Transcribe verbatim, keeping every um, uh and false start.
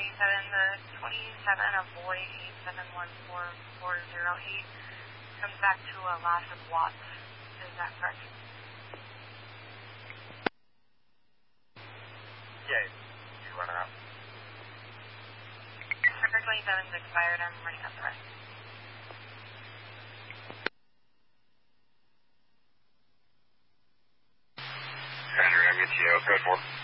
twenty-seven, the twenty-seven of Boy eight seven one four four zero eight comes back to a loss of watts. Is that correct? Yeah, you run around. Number twenty-seven is expired. I'm running out the rest. Roger, M E T O, code four.